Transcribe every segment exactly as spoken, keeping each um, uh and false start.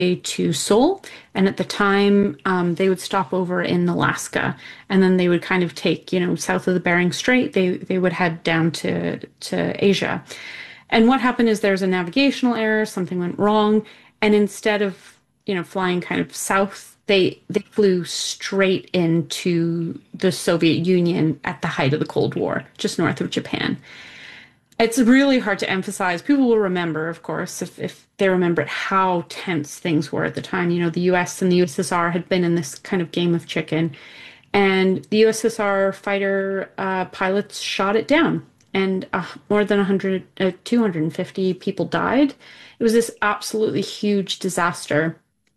to Seoul. And at the time, um, they would stop over in Alaska, and then they would kind of take, you know, south of the Bering Strait, they they would head down to to Asia. And what happened is there's a navigational error, something went wrong, and instead of, you know, flying kind of south, they they flew straight into the Soviet Union at the height of the Cold War, just north of Japan. It's really hard to emphasize. People will remember, of course, if, if they remember how tense things were at the time. You know, the U S and the U S S R had been in this kind of game of chicken, and the U S S R fighter uh, pilots shot it down, and uh, more than one hundred, uh, two hundred fifty people died. It was this absolutely huge disaster.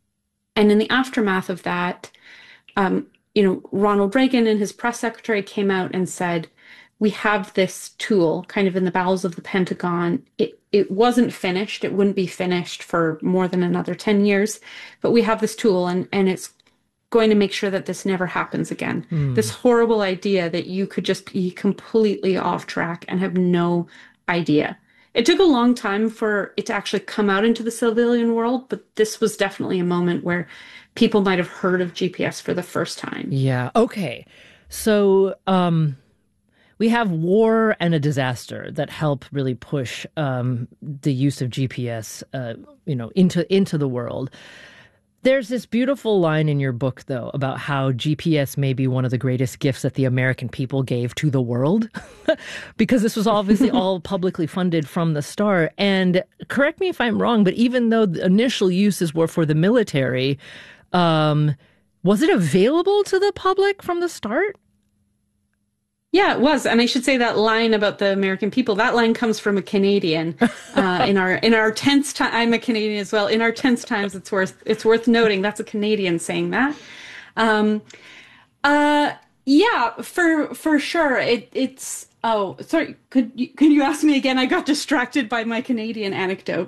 And in the aftermath of that, um, you know, Ronald Reagan and his press secretary came out and said, we have this tool kind of in the bowels of the Pentagon. It it wasn't finished. It wouldn't be finished for more than another ten years. But we have this tool, and, and it's going to make sure that this never happens again. Mm. This horrible idea that you could just be completely off track and have no idea. It took a long time for it to actually come out into the civilian world, but this was definitely a moment where people might have heard of G P S for the first time. Yeah. Okay. So, um... we have war and a disaster that help really push um, the use of G P S, uh, you know, into into the world. There's this beautiful line in your book, though, about how G P S may be one of the greatest gifts that the American people gave to the world, because this was obviously all publicly funded from the start. And correct me if I'm wrong, but even though the initial uses were for the military, um, was it available to the public from the start? Yeah, it was. And I should say that line about the American people, that line comes from a Canadian. Uh, in our in our tense time, I'm a Canadian as well. In our tense times, it's worth it's worth noting that's a Canadian saying that. Um, uh, yeah, for for sure. It it's oh sorry. Could you could you ask me again? I got distracted by my Canadian anecdote.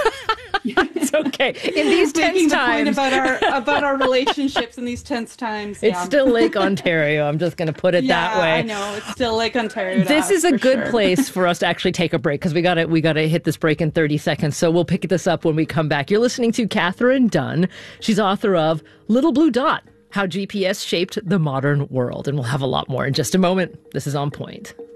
It's okay. In these tense Making times, the point about our about our relationships in these tense times. It's yeah. still Lake Ontario. I'm just going to put it yeah, that way. I know it's still Lake Ontario. This is a good sure. place for us to actually take a break, because we got to we got to hit this break in thirty seconds. So we'll pick this up when we come back. You're listening to Katherine Dunn. She's author of Little Blue Dot: How G P S Shaped the Modern World, and we'll have a lot more in just a moment. This is On Point.